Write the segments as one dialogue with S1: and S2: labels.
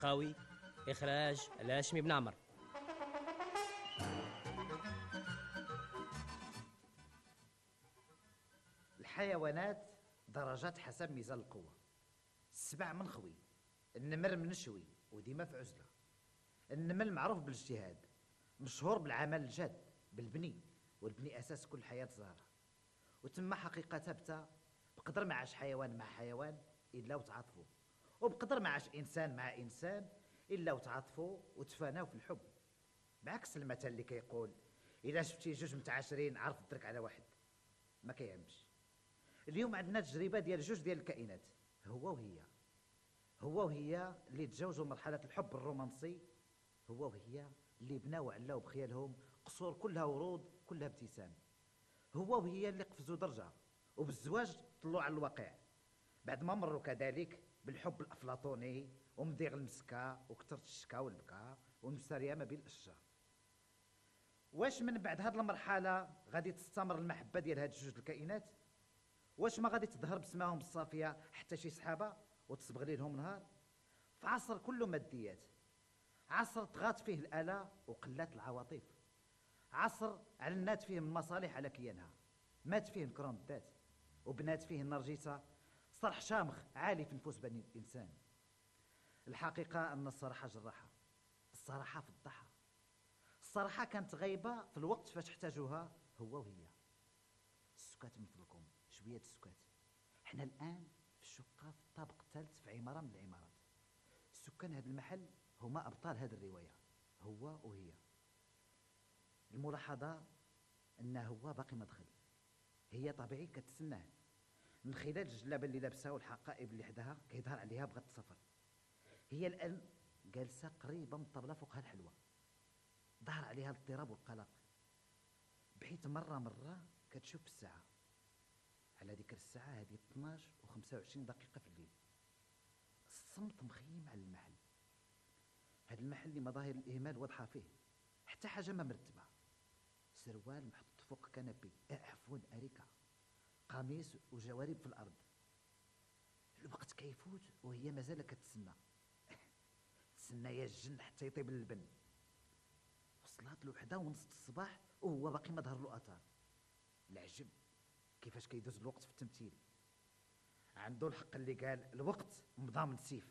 S1: قوي. إخراج الهاشمي بن عمر.
S2: الحيوانات درجات حسب ميزان القوة. السبع منخوي، النمر منشوي وديما في عزلة. النمل معروف بالاجتهاد، مشهور بالعمل الجاد، بالبني، والبني أساس كل حياة زهرة. وتم حقيقة ثابتة، بقدر ما عاش حيوان مع حيوان إلا وتعاطفوا، وبقدر ما عاش إنسان مع إنسان إلا وتعاطفوا وتفاناو في الحب. بعكس المثل اللي كيقول إذا شفتي جوج متعاشرين عرف تدرك على واحد، ما كيهمش. اليوم عندنا تجربة ديال جوج ديال الكائنات، هو وهي اللي تجاوزوا مرحلة الحب الرومانسي، هو وهي اللي بناو وعلاو بخيالهم قصور كلها ورود كلها ابتسام، هو وهي اللي قفزوا درجة وبالزواج طلعوا على الواقع، بعد ما مروا كذلك بالحب الأفلاطوني ومضيغ المسكة وكثرة الشكا والبكاء والمسارية ما بين الأشجار. واش من بعد هاد المرحلة غادي تستمر المحبة ديال هاد جوج الكائنات؟ واش ما غادي تظهر بسماهم الصافية حتى شي سحابة وتصبغ ليلهم نهار؟ في عصر كله ماديات، عصر طغات فيه الآلة وقلات العواطف، عصر علنات فيه المصالح على كيانها، مات فيه نكران الذات وبنات فيه النرجسة، صرح شامخ عالي في نفوس بني الإنسان. الحقيقة أن الصراحة جراحة، الصراحة فضحة، الصراحة كانت غايبة في الوقت فاش احتاجوها هو وهي. السكات من فضلكم، شوية السكات. احنا الآن في الشقة في الطابق الثالث في عمارة من العمارات. سكان هذا المحل هما أبطال هذه الرواية، هو وهي. الملاحظة أن هو باقي ما دخل، هي طبيعي كتسناه من خلال الجلابة اللي لابسها والحقائب اللي حداها كيظهر عليها بغات تسافر. هي الآن جالسة قريبة من الطبلة فوقها الحلوة، ظهر عليها الاضطراب والقلق، بحيث مرة كتشوف الساعة، على ذكر الساعة هذه 12 و25 دقيقة في الليل. الصمت مخيم على المحل، هذا المحل اللي مظاهر الإهمال واضحة فيه، حتى حاجة ما مرتبة، سروال محطوط فوق كنبي، عفوا أريكة، قميص وجوارب في الأرض. الوقت كيفوت وهي مازال كتسنى تسنى يا الجن حتى يطيب اللبن. وصلات له 1:30 الصباح وهو باقي ما ظهر له أثر. العجب كيفاش كيدوز الوقت في التمثيل. عنده الحق اللي قال الوقت مضى من سيف.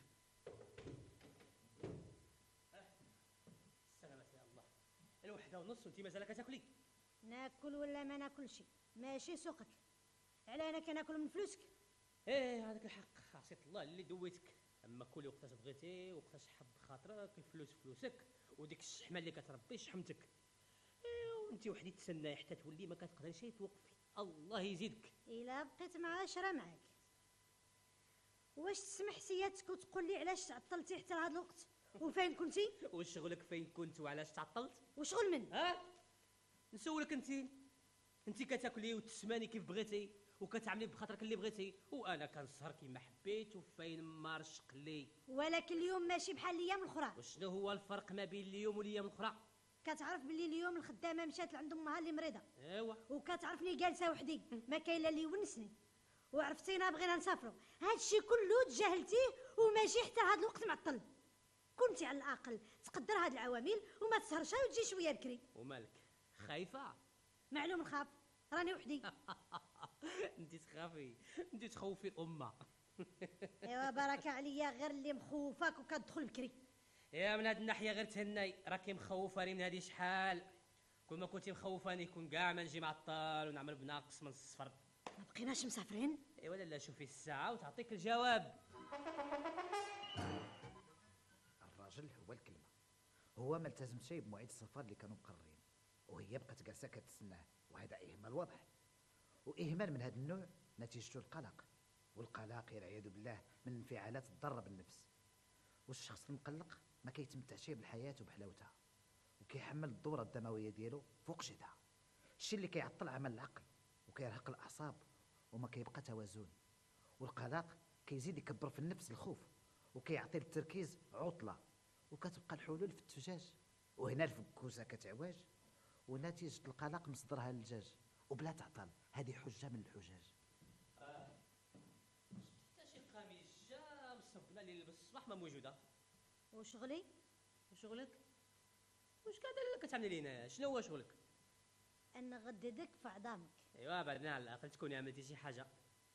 S1: السلامة يا الله، 1:30 وانتي مازال كتاكلي؟
S3: ناكل ولا ما ناكلش ماشي سوقك، على انا كناكل من فلوسك.
S1: ايه هذاك الحق، عصيت الله اللي دويتك. اما كلي وقتاش بغيتي وقتاش حب خاطرك، الفلوس فلوسك وديك الشحمه اللي كتربي شحمتك. ايه وانتي وحدي تسناي حتى تولي ما كتقدريش توقفي. الله يزيدك.
S3: الا بقيت معاشره معاك، واش تسمح سيادتك وتقول لي علاش عطلتي حتى لهذا الوقت وفين كنتي؟
S1: وشغلك فين كنت وعلاش تعطلت؟
S3: وشغل من؟
S1: نسولك انت كتاكلي وتسماني كيف بغيتي وكتعملي بخاطرك اللي بغيتي، وانا كنسهر كيما حبيت وفين ما رشق لي.
S3: ولكن اليوم ماشي بحال الايام الاخرى.
S1: وشنو هو الفرق ما بين اليوم والايام الاخرى؟
S3: كتعرف باللي اليوم الخدامه مشات لعند امها اللي مريضه،
S1: ايوا،
S3: وكتعرفني جالسه وحدي ما كاين لا اللي يونسني، وعرفتينا بغينا نسافروا. هادشي كله تجاهلتيه وماشي حتى هاد الوقت معطل. كنتي على الاقل تقدر هاد العوامل وما تسهرش وتجي شويه بكري.
S1: ومالك خايفه؟
S3: معلوم نخاف، راني وحدي.
S1: انت تخافي، انت تخوفي الامه.
S3: ايوا بركه عليا غير اللي مخوفاك وكتدخل بكري.
S1: يا من هاد الناحيه غير تهناي، راكي مخوفاني من هادي شحال. كل ما كنتي مخوفاني كون كاع ما نجي معطل ونعمل بناقص من الصفر.
S3: ما بقيناش مسافرين؟
S1: ايوا لا شوفي الساعه وتعطيك الجواب.
S2: الراجل هو الكلمة، هو ما التزم شيء بمواعيد السفر اللي كانوا مقررين، وهي بقت جالسة كتسناه، وهذا إهمال واضح. وإهمال من هذا النوع نتيجته القلق، والقلق والعياذ بالله من انفعالات الضارة بالنفس. والشخص المقلق ما كيتمتعش بالحياة وبحلاوتها، وكيحمل الدورة الدموية ديالو فوق جهدها، الشيء اللي كيعطل عمل العقل وكيرهق الأعصاب وما كيبقى توازن. والقلق كيزيد يكبر في النفس الخوف وكيعطي التركيز عطلة، وكتبقى الحلول في التجاج. وهنا الفكوسة كتعواج، ونتيجة القلق مصدرها للجاج وبلا تعطل. هذه حجة من الحجاج.
S1: حتى شي قميص جا صبنا اللي لبس الصباح ما موجوده.
S3: وشغلي
S1: وشغلك؟ واش قاعده كتعملي لينا؟ شنو هو شغلك؟
S3: نغددك في عظامك.
S1: ايوا بعدنا على الاقل تكوني عملتي شي حاجه.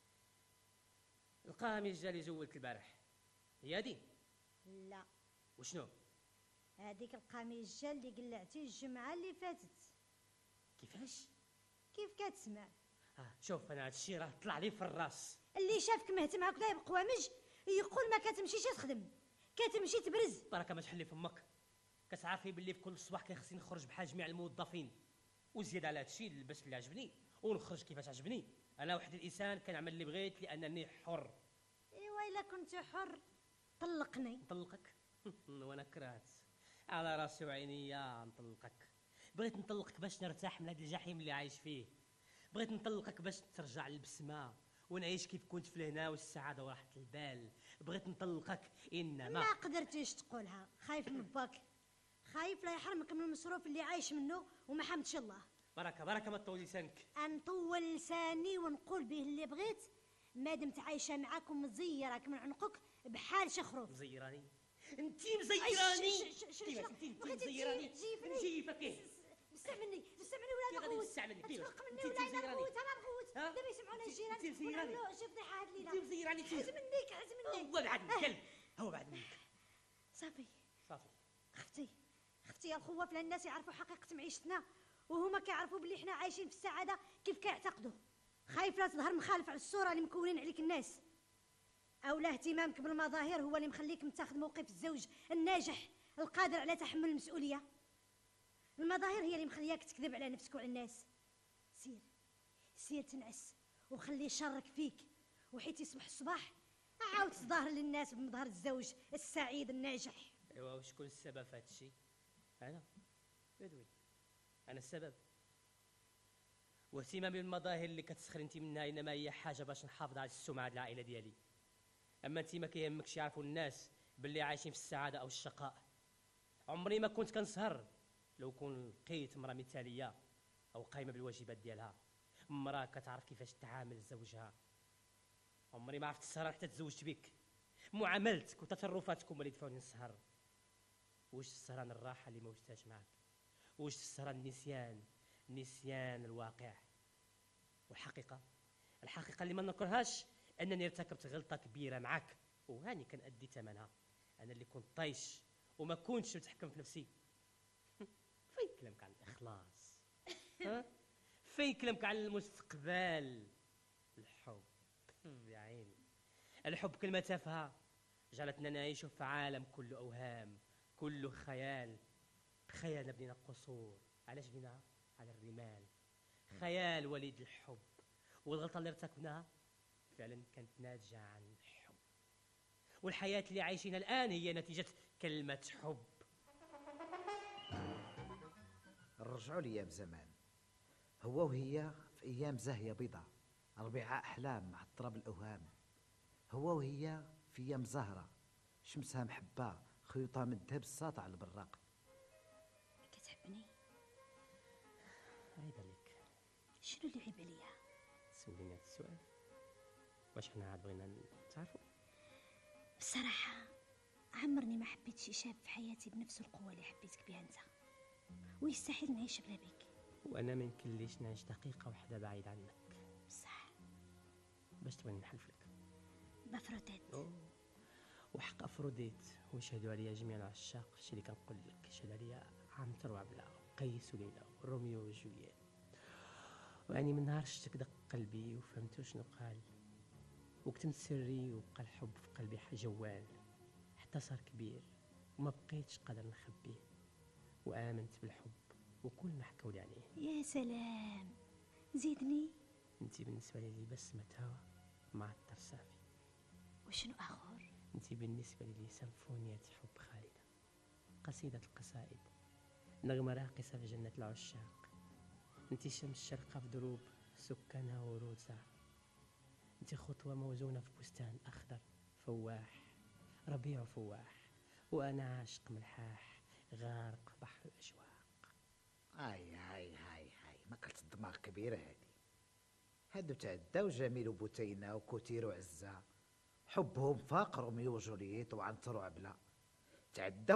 S1: القاميس جا اللي زولت البارح هي هادي؟
S3: لا،
S1: وشنو؟
S3: هذيك القميجه اللي قلعتي الجمعه اللي فاتت.
S1: كيفاش؟
S3: كيف كتسمع؟
S1: شوف انا هادشي راه طلع لي في الراس.
S3: اللي شافك مهتم هكذا بقوامج يقول ما كتمشيش تخدم، كتمشي تبرز.
S1: بركه ما تحلي فمك. كتعرفي باللي في كل صباح كيخصني نخرج بحال جميع الموظفين، وزيد على هادشي نلبس اللي عجبني ونخرج كيفاش عجبني. انا واحد الانسان كنعمل اللي بغيت لانني حر.
S3: ايوا الا كنت حر طلقني.
S1: نطلقك؟ وانا كرهت على راسي وعينيا نطلقك. بغيت نطلقك باش نرتاح من هذا الجحيم اللي عايش فيه. بغيت نطلقك باش ترجع للبسمه ونعيش كيف كنت في الهنا والسعاده وراحه البال. بغيت نطلقك انما
S3: ما قدرتيش تقولها، خايف من باك، خايف لا يحرمك من المصروف اللي عايش منه وما حمدش الله.
S1: بركه ما تطول لسانك.
S3: نطول لساني ونقول به اللي بغيت ما دمت عايشه معاك ومزيرك من عنقك بحال شخروف.
S1: مزيراني؟ انتي مزيراني؟ كيفاش انتي مزيراني؟ نجيفك ايه؟
S3: استعملني ولا
S1: غادي تستعملني؟ كيفاش
S3: مني ولا انا نغوت دابا يسمعونا الجيران.
S1: انتي مزيراني؟
S3: شي فضيحه هاد الليله.
S1: انتي مزيراني؟
S3: حز مني
S1: هو بعد الكلب، هو بعد منك.
S3: صافي
S1: صافي.
S3: اختي يا الخواف، لان الناس يعرفوا حقيقه معيشتنا وهما كيعرفوا بلي حنا عايشين في السعاده كيف كيعتقدوا. خايف لا تظهر مخالف على الصوره اللي مكونين عليك الناس، او لا اهتمامك بالمظاهر هو اللي مخليك متاخذ موقف الزوج الناجح القادر على تحمل المسؤوليه. المظاهر هي اللي مخلياك تكذب على نفسك وعلى الناس. سير تنعس وخلي شرك فيك، وحيت يصبح الصباح عاود تظاهر للناس بمظهر الزوج السعيد الناجح.
S1: ايوا وشكون السبب في هادشي؟ انا بدوي، انا السبب. واهتمامي بالمظاهر اللي كتسخري انت منها انما هي حاجه باش نحافظ على السمعه ديال العائله ديالي. اما انت ما كيهمكش يعرفوا الناس باللي عايشين في السعاده او الشقاء. عمري ما كنت كنسهر لو كون لقيت مراه مثاليه او قايمه بالواجبات ديالها، مراه كتعرف كيفاش تعامل زوجها. عمري ما عرفت السهر حتى تزوجت بك. معاملتك وتصرفاتك هما اللي دفعوني نسهر. واش السهران الراحه اللي ما وجدتهاش معك؟ واش السهران نسيان الواقع؟ والحقيقه اللي ما نكرهاش انني ارتكبت غلطه كبيره معك وهاني كنأدي ثمنها. انا اللي كنت طايش وما كنتش متحكم في نفسي. فين كلامك عن الاخلاص؟ فين كلامك عن المستقبل؟ الحب يا عيني، الحب كلمه تافهه جعلتنا نعيش في عالم كله اوهام، كله خيال بنينا قصور. علاش بنينا؟ على الرمال. خيال وليد الحب. والغلطه اللي ارتكبناها فعلا كانت ناتجه عن الحب. والحياه اللي عايشينها الان هي نتيجه كلمه حب.
S2: نرجعوا لأيام زمان، هو وهي في أيام زاهية بيضاء، ربيع أحلام مع اضطراب الأوهام. هو وهي في أيام زهرة، شمسها محبة، خيوطها من الذهب الساطع البراق.
S3: كتحبني؟
S1: عيب عليك.
S3: شنو اللي عيب عليا؟
S1: تسوليني هذا السؤال؟ واش حنا عاد بغينا نتعرفوا؟
S3: بصراحه عمرني ما حبيت شي شاب في حياتي بنفس القوه اللي حبيتك بها انت، ويستحيل نعيش بلا بيك.
S1: وانا ما يمكنليش نعيش دقيقه واحده بعيد عنك.
S3: بصح
S1: باش تبغيني نحلف لك؟
S3: بافروديت.
S1: وحق افروديت ويشهدوا عليا جميع العشاق الشيء اللي كنقول لك. يشهد عليا عنتر وعبله وقيس وليلى وروميو وجولييت. واني من نهار شتك دق قلبي وفهمت شنو قال، وكتمت سري وبقى الحب في قلبي جوال حتى صار كبير وما بقيتش قادر نخبيه. وآمنت بالحب وكل ما حكولي عليه.
S3: يا سلام، زيدني.
S1: انتي بالنسبة لي بسمة هوا مع الترسافي.
S3: وشنو آخر؟
S1: انتي بالنسبة لي سيمفونية حب خالدة، قصيدة القصائد، نغمة راقصة في جنة العشاق. انتي شمس شرقة في دروب سكانها ورود زهر. انتي خطوة موزونة في بستان أخضر فواح، ربيع فواح، وأنا عاشق ملحاح غارق في بحر الأشواق.
S2: هاي ما كانت الدماغ كبيرة هادو تعدى وجميل وبوتينة وكوتير وعزة، حبهم فاق روميو وجولييت وعنتر وعبلة. تعدى